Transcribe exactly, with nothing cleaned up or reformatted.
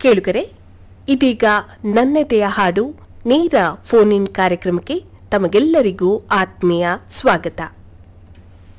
ಕೇಳುಗರೆ, ಇದೀಗ ನನ್ನದೆಯ ಹಾಡು ನೇರ ಫೋನ್ ಇನ್ ಕಾರ್ಯಕ್ರಮಕ್ಕೆ ತಮಗೆಲ್ಲರಿಗೂ ಆತ್ಮೀಯ ಸ್ವಾಗತ.